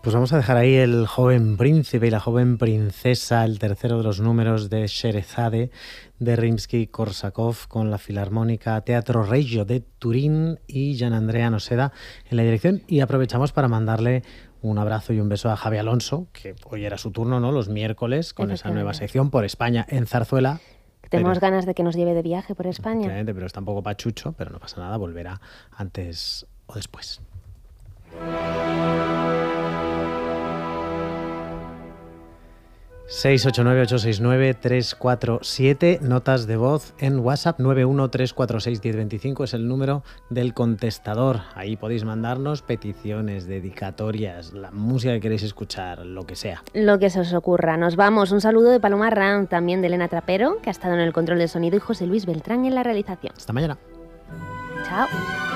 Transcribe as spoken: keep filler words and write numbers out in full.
Pues vamos a dejar ahí El joven príncipe y la joven princesa, el tercero de los números de Sherezade de Rimsky-Korsakov, con la Filarmónica Teatro Regio de Turín y Gianandrea Noseda en la dirección. Y aprovechamos para mandarle un abrazo y un beso a Javi Alonso, que hoy era su turno, ¿no? Los miércoles, con esa nueva sección por España en Zarzuela. Tenemos pero, ganas de que nos lleve de viaje por España. Pero está un poco pachucho, pero no pasa nada, volverá antes o después. seis ocho nueve ocho seis nueve tres cuatro siete, notas de voz en WhatsApp. Nueve uno tres cuatro seis uno cero dos cinco es el número del contestador. Ahí podéis mandarnos peticiones, dedicatorias, la música que queréis escuchar, lo que sea. Lo que se os ocurra. Nos vamos. Un saludo de Paloma Ram, también de Elena Trapero, que ha estado en el control de sonido, y José Luis Beltrán en la realización. Hasta mañana. Chao.